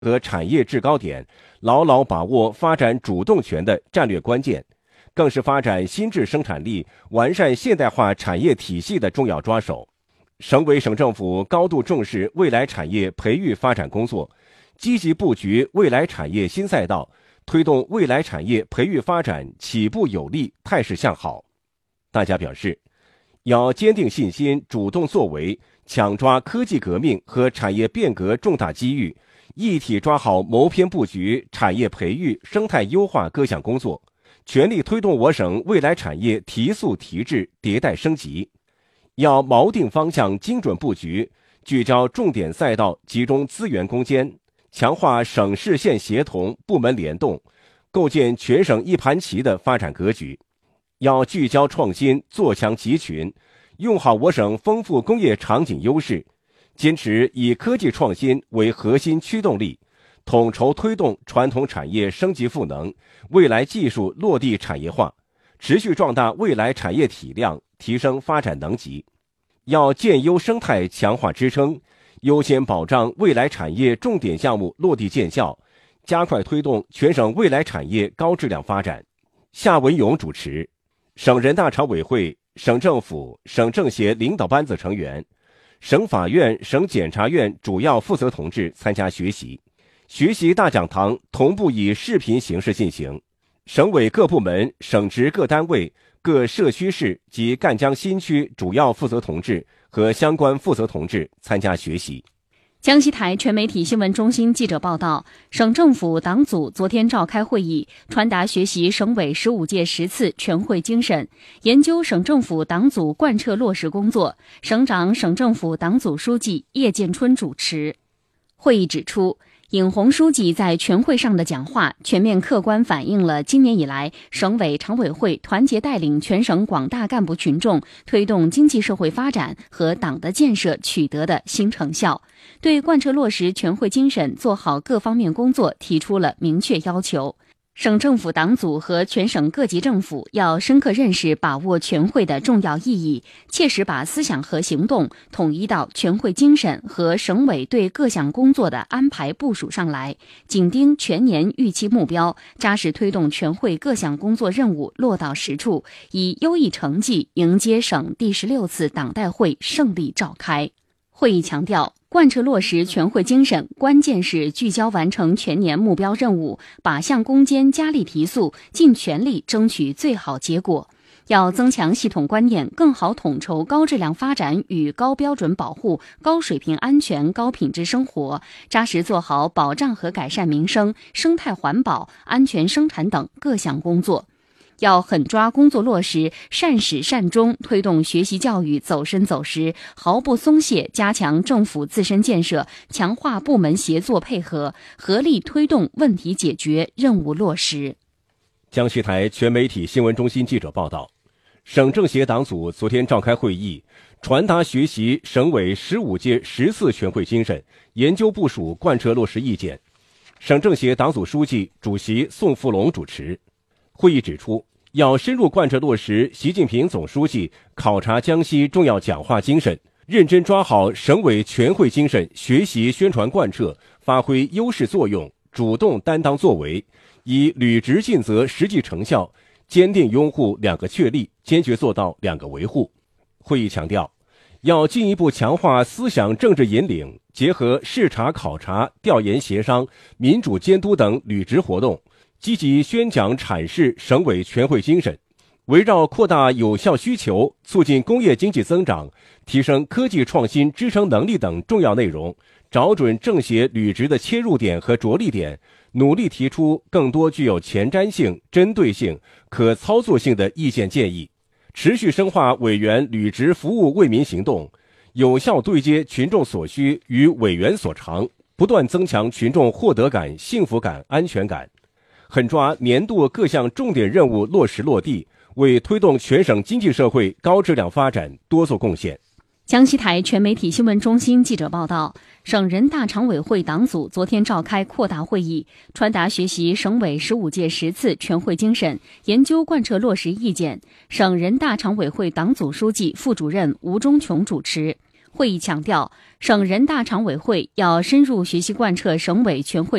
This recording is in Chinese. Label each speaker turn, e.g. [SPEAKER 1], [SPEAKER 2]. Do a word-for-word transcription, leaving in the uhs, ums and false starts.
[SPEAKER 1] 和产业制高点，牢牢把握发展主动权的战略关键，更是发展新质生产力、完善现代化产业体系的重要抓手。省委省政府高度重视未来产业培育发展工作，积极布局未来产业新赛道，推动未来产业培育发展起步有力，态势向好。大家表示，要坚定信心，主动作为，抢抓科技革命和产业变革重大机遇，一体抓好谋篇布局、产业培育、生态优化各项工作，全力推动我省未来产业提速提质、迭代升级。要锚定方向，精准布局，聚焦重点赛道，集中资源攻坚，强化省市县协同、部门联动，构建全省一盘棋的发展格局。要聚焦创新，做强集群，用好我省丰富工业场景优势，坚持以科技创新为核心驱动力，统筹推动传统产业升级赋能，未来技术落地产业化，持续壮大未来产业体量，提升发展能级。要建优生态，强化支撑，优先保障未来产业重点项目落地见效，加快推动全省未来产业高质量发展。夏文勇主持。省人大常委会、省政府、省政协领导班子成员、省法院、省检察院主要负责同志参加学习。学习大讲堂同步以视频形式进行。省委各部门、省直各单位、各社区市及赣江新区主要负责同志和相关负责同志参加学习。
[SPEAKER 2] 江西台全媒体新闻中心记者报道，省政府党组昨天召开会议，传达学习省委十五届十次全会精神，研究省政府党组贯彻落实工作。省长、省政府党组书记叶建春主持。会议指出，尹洪书记在全会上的讲话全面客观反映了今年以来省委常委会团结带领全省广大干部群众推动经济社会发展和党的建设取得的新成效，对贯彻落实全会精神做好各方面工作提出了明确要求。省政府党组和全省各级政府要深刻认识把握全会的重要意义，切实把思想和行动统一到全会精神和省委对各项工作的安排部署上来，紧盯全年预期目标，扎实推动全会各项工作任务落到实处，以优异成绩迎接省第十六次党代会胜利召开。会议强调，贯彻落实全会精神，关键是聚焦完成全年目标任务，把项攻坚，加力提速，尽全力争取最好结果。要增强系统观念，更好统筹高质量发展与高标准保护、高水平安全、高品质生活，扎实做好保障和改善民生、生态环保、安全生产等各项工作。要狠抓工作落实，善始善终，推动学习教育走深走实，毫不松懈，加强政府自身建设，强化部门协作配合，合力推动问题解决、任务落实。
[SPEAKER 1] 江西台全媒体新闻中心记者报道，省政协党组昨天召开会议，传达学习省委十五届十次全会精神，研究部署贯彻落实意见。省政协党组书记、主席宋福龙主持。会议指出，要深入贯彻落实习近平总书记考察江西重要讲话精神，认真抓好省委全会精神学习宣传贯彻，发挥优势作用，主动担当作为，以履职尽责实际成效，坚定拥护两个确立，坚决做到两个维护。会议强调，要进一步强化思想政治引领，结合视察考察、调研协商、民主监督等履职活动，积极宣讲阐释省委全会精神，围绕扩大有效需求、促进工业经济增长、提升科技创新支撑能力等重要内容，找准政协履职的切入点和着力点，努力提出更多具有前瞻性、针对性、可操作性的意见建议，持续深化委员履职服务为民行动，有效对接群众所需与委员所长，不断增强群众获得感、幸福感、安全感，狠抓年度各项重点任务落实落地，为推动全省经济社会高质量发展多做贡献。
[SPEAKER 2] 江西台全媒体新闻中心记者报道，省人大常委会党组昨天召开扩大会议，传达学习省委十五届十次全会精神，研究贯彻落实意见。省人大常委会党组书记、副主任吴忠琼主持。 会议强调，省人大常委会要深入学习贯彻省委全会